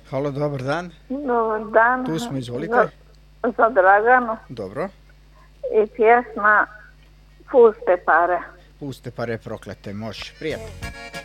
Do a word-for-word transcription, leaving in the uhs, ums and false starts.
Halo, dobar dan. Dobar dan. Tu smo, izvolite. Za, za Draganu. Dobro. I pjesma Puste pare. Puste pare proklete, može. Prijatno.